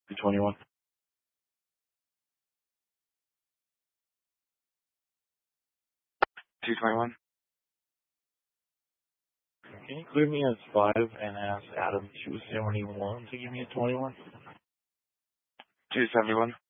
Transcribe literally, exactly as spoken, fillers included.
two twenty-one. two twenty-one. Can you clear me as five and ask Adam two seventy-one to give me a twenty-one? two seventy-one.